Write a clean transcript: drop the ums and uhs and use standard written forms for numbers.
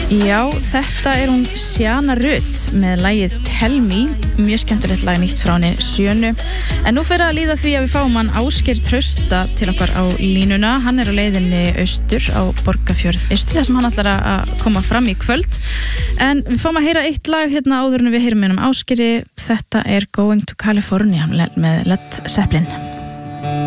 Já, þetta hún Sjana Rutt með lagið Tell Me, mjög skemmtilegt lag nýtt frá henni Sjönu. En nú fer að líða því að við fáum hann Ásgeir Trausta til okkar á línuna. Hann á leiðinni austur á Borgarfjörð Eystri, þar sem hann ætlar að koma fram í kvöld. En við fáum að heyra eitt lag hérna áður en við heyrum Ásgeiri. Þetta Going to California með Led Zeppelin.